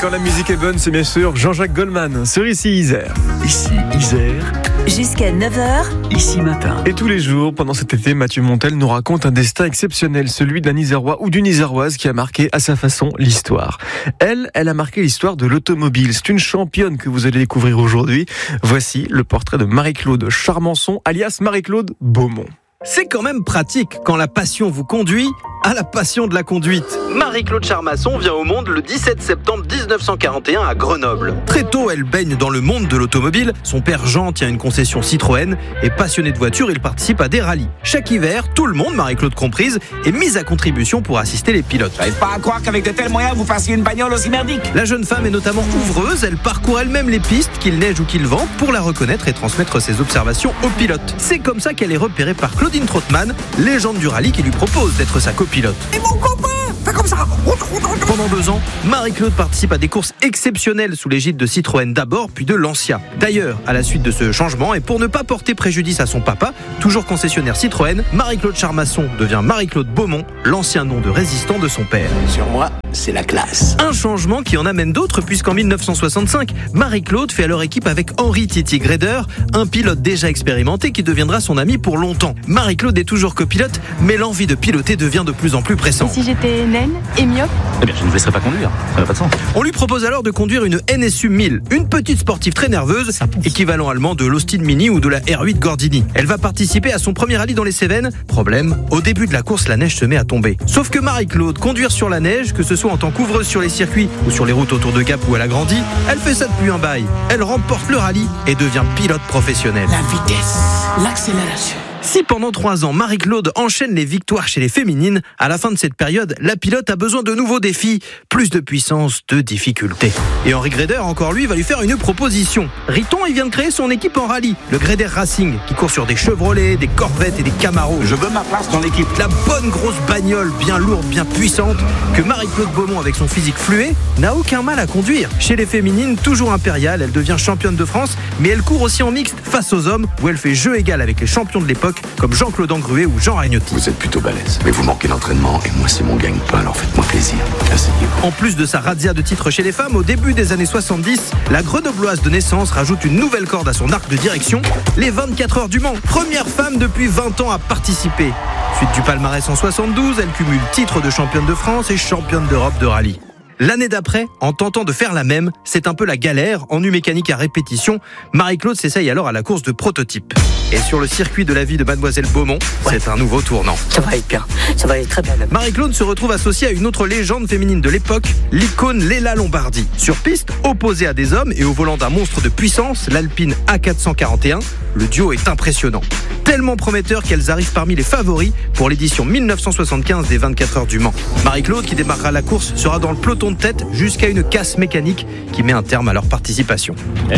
quand la musique est bonne, c'est bien sûr Jean-Jacques Goldman sur Ici Isère. Ici Isère. Jusqu'à 9h. Ici Matin. Et tous les jours, pendant cet été, Mathieu Montel nous raconte un destin exceptionnel, celui d'un Isérois ou d'une Iséroise qui a marqué à sa façon l'histoire. Elle a marqué l'histoire de l'automobile. C'est une championne que vous allez découvrir aujourd'hui. Voici le portrait de Marie-Claude Charmanson, alias Marie-Claude Beaumont. C'est quand même pratique quand la passion vous conduit à la passion de la conduite. Marie-Claude Charmasson vient au monde le 17 septembre 1941 à Grenoble. Très tôt, elle baigne dans le monde de l'automobile. Son père Jean tient une concession Citroën et passionné de voitures, il participe à des rallyes. Chaque hiver, tout le monde, Marie-Claude comprise, est mise à contribution pour assister les pilotes. J'arrive pas à croire qu'avec de tels moyens, vous fassiez une bagnole aussi merdique. La jeune femme est notamment ouvreuse, elle parcourt elle-même les pistes, qu'il neige ou qu'il vente, pour la reconnaître et transmettre ses observations aux pilotes. C'est comme ça qu'elle est repérée par Claudine Trottmann, légende du rallye qui lui propose d'être sa copilote. Et mon copain, fais comme ça. Pendant 2 ans, Marie-Claude participe à des courses exceptionnelles sous l'égide de Citroën d'abord, puis de Lancia. D'ailleurs, à la suite de ce changement, et pour ne pas porter préjudice à son papa, toujours concessionnaire Citroën, Marie-Claude Charmasson devient Marie-Claude Beaumont, l'ancien nom de résistant de son père. Sur moi, c'est la classe. Un changement qui en amène d'autres, puisqu'en 1965, Marie-Claude fait alors équipe avec Henri Titi Greider, un pilote déjà expérimenté qui deviendra son ami pour longtemps. Marie-Claude est toujours copilote, mais l'envie de piloter devient de plus en plus pressante. Si j'étais naine et myope? Eh bien, je ne vous laisserai pas conduire. Ça n'a pas de sens. On lui propose alors de conduire une NSU 1000, une petite sportive très nerveuse, équivalent allemand de l'Austin Mini ou de la R8 Gordini. Elle va participer à son premier rallye dans les Cévennes. Problème, au début de la course, la neige se met à tomber. Sauf que Marie-Claude, conduire sur la neige, que ce soit en tant qu'ouvreuse sur les circuits ou sur les routes autour de Gap où elle a grandi, elle fait ça depuis un bail. Elle remporte le rallye et devient pilote professionnelle. La vitesse, l'accélération. Si pendant 3 ans, Marie-Claude enchaîne les victoires chez les féminines, à la fin de cette période, la pilote a besoin de nouveaux défis, plus de puissance, de difficultés. Et Henri Greider, encore lui, va lui faire une proposition. Riton, il vient de créer son équipe en rallye, le Greider Racing, qui court sur des Chevrolet, des Corvettes et des Camaro. Je veux ma place dans l'équipe. La bonne grosse bagnole, bien lourde, bien puissante, que Marie-Claude Beaumont, avec son physique fluet, n'a aucun mal à conduire. Chez les féminines, toujours impériale, elle devient championne de France, mais elle court aussi en mixte face aux hommes, où elle fait jeu égal avec les champions de l'époque, comme Jean-Claude Engruet ou Jean Ragnotti. Vous êtes plutôt balèze, mais vous manquez d'entraînement et moi c'est mon gagne-pain, alors faites-moi plaisir. Asseyez-vous. En plus de sa razzia de titres chez les femmes, au début des années 70, la grenobloise de naissance rajoute une nouvelle corde à son arc de direction, les 24 heures du Mans. Première femme depuis 20 ans à participer. Suite du palmarès en 72, elle cumule titre de championne de France et championne d'Europe de rallye. L'année d'après, en tentant de faire la même, c'est un peu la galère, ennui mécanique à répétition. Marie-Claude s'essaye alors à la course de prototype. Et sur le circuit de la vie de Mademoiselle Beaumont, c'est un nouveau tournant. Ça va être bien. Ça va être très bien. Marie-Claude se retrouve associée à une autre légende féminine de l'époque, l'icône Léla Lombardi. Sur piste, opposée à des hommes et au volant d'un monstre de puissance, l'Alpine A441, le duo est impressionnant. Tellement prometteur qu'elles arrivent parmi les favoris pour l'édition 1975 des 24 heures du Mans. Marie-Claude, qui démarrera la course, sera dans le peloton de tête jusqu'à une casse mécanique qui met un terme à leur participation.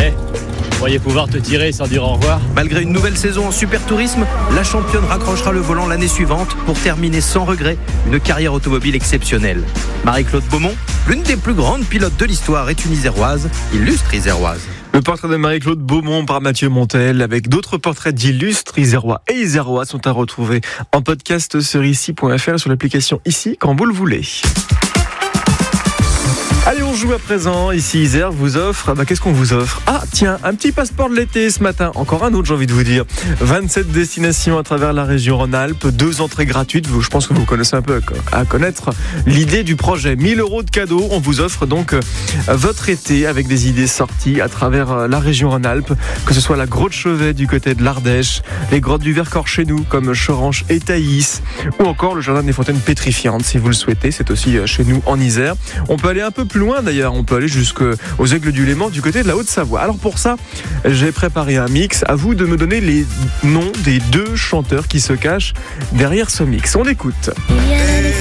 Vous pourriez pouvoir te tirer sans dire au revoir. Malgré une nouvelle saison en super tourisme, la championne raccrochera le volant l'année suivante pour terminer sans regret une carrière automobile exceptionnelle. Marie-Claude Beaumont, l'une des plus grandes pilotes de l'histoire, est une Iséroise, illustre Iséroise. Le portrait de Marie-Claude Beaumont par Mathieu Montel, avec d'autres portraits d'illustres Isérois et Isérois sont à retrouver en podcast sur ici.fr, sur l'application Ici quand vous le voulez. Allez, on joue à présent. Ici Isère vous offre, qu'est-ce qu'on vous offre? Ah tiens, un petit passeport de l'été ce matin. Encore un autre, j'ai envie de vous dire. 27 destinations à travers la région Rhône-Alpes, 2 entrées gratuites. Je pense que vous connaissez un peu à connaître l'idée du projet. 1000 € de cadeaux. On vous offre donc votre été avec des idées sorties à travers la région Rhône-Alpes, que ce soit la Grotte Chevet du côté de l'Ardèche, les grottes du Vercors chez nous comme Choranche et Thaïs, ou encore le jardin des fontaines pétrifiantes si vous le souhaitez. C'est aussi chez nous en Isère. On peut aller un peu plus loin d'ailleurs, on peut aller jusqu'aux Aigles du Léman du côté de la Haute-Savoie. Alors pour ça, j'ai préparé un mix. À vous de me donner les noms des 2 chanteurs qui se cachent derrière ce mix. On écoute.